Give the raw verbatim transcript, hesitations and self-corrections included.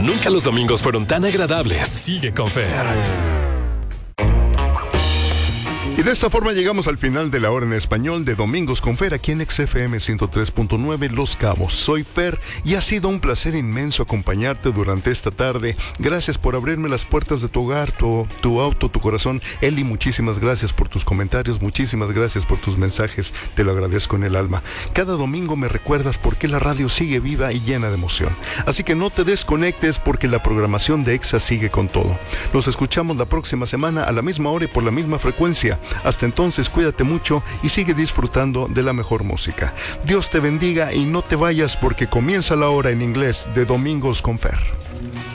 Nunca los domingos fueron tan agradables. Sigue con Fer. Y de esta forma llegamos al final de la hora en español de Domingos con Fer, aquí en X F M ciento tres punto nueve Los Cabos. Soy Fer y ha sido un placer inmenso acompañarte durante esta tarde. Gracias por abrirme las puertas de tu hogar, tu, tu auto, tu corazón. Eli, muchísimas gracias por tus comentarios, muchísimas gracias por tus mensajes. Te lo agradezco en el alma. Cada domingo me recuerdas por qué la radio sigue viva y llena de emoción. Así que no te desconectes porque la programación de Exa sigue con todo. Nos escuchamos la próxima semana a la misma hora y por la misma frecuencia. Hasta entonces, cuídate mucho y sigue disfrutando de la mejor música. Dios te bendiga y no te vayas porque comienza la hora en inglés de Domingos con Fer.